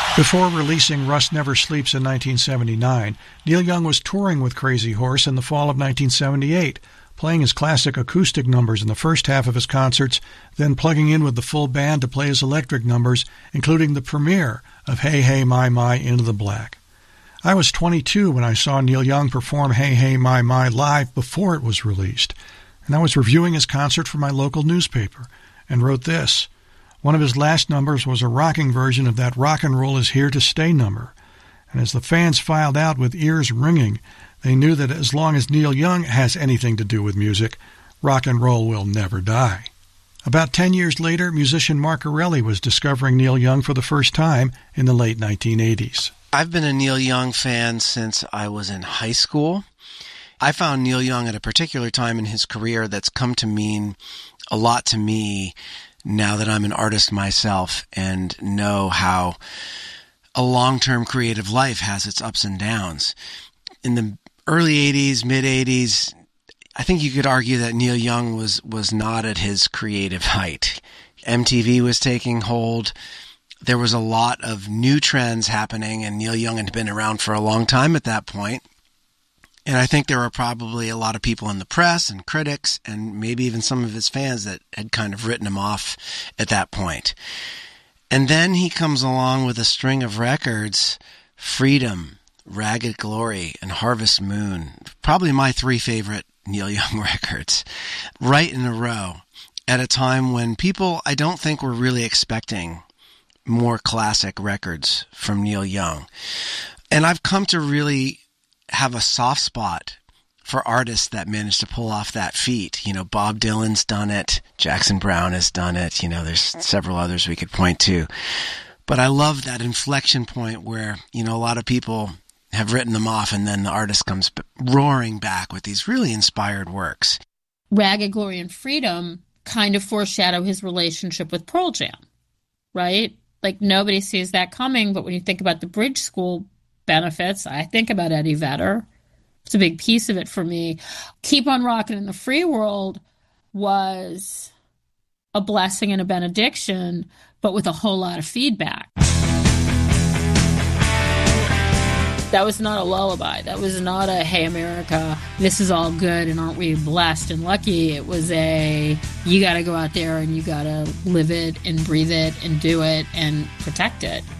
Before releasing Rust Never Sleeps in 1979, Neil Young was touring with Crazy Horse in the fall of 1978, playing his classic acoustic numbers in the first half of his concerts, then plugging in with the full band to play his electric numbers, including the premiere of Hey Hey My My Into the Black. I was 22 when I saw Neil Young perform Hey Hey My My live before it was released, and I was reviewing his concert for my local newspaper, and wrote this. One of his last numbers was a rocking version of that Rock and Roll Is Here to Stay number, and as the fans filed out with ears ringing, they knew that as long as Neil Young has anything to do with music, rock and roll will never die. About 10 years later, musician Mark Erelli was discovering Neil Young for the first time in the late 1980s. I've been a Neil Young fan since I was in high school. I found Neil Young at a particular time in his career that's come to mean a lot to me now that I'm an artist myself and know how a long-term creative life has its ups and downs. In the early 80s, mid-80s, I think you could argue that Neil Young was not at his creative height. MTV was taking hold. There was a lot of new trends happening, and Neil Young had been around for a long time at that point. And I think there were probably a lot of people in the press and critics and maybe even some of his fans that had kind of written him off at that point. And then he comes along with a string of records, Freedom, Ragged Glory, and Harvest Moon, probably my three favorite Neil Young records, right in a row, at a time when people, I don't think, were really expecting more classic records from Neil Young. And I've come to really have a soft spot for artists that manage to pull off that feat. You know, Bob Dylan's done it. Jackson Browne has done it. You know, there's several others we could point to. But I love that inflection point where, you know, a lot of people have written them off and then the artist comes roaring back with these really inspired works. Ragged Glory and Freedom kind of foreshadow his relationship with Pearl Jam, right? Like, nobody sees that coming, but when you think about the Bridge School benefits, I think about Eddie Vedder. It's a big piece of it for me. Keep on Rockin' in the Free World was a blessing and a benediction, but with a whole lot of feedback. That was not a lullaby. That was not a, hey, America, this is all good and aren't we blessed and lucky. It was a, you got to go out there and you got to live it and breathe it and do it and protect it.